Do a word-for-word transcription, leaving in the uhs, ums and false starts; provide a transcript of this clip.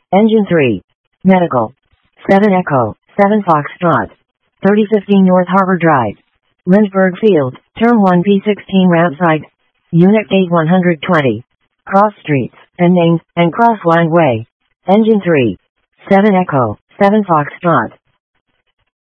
Engine three. Medical. seven Echo, seven Foxtrot. thirty fifteen North Harbor Drive. Lindbergh Field, Turn one P sixteen ramp site. Unit gate one hundred twenty. Cross streets, and names, and cross line way. Engine three. seven Echo, seven Foxtrot.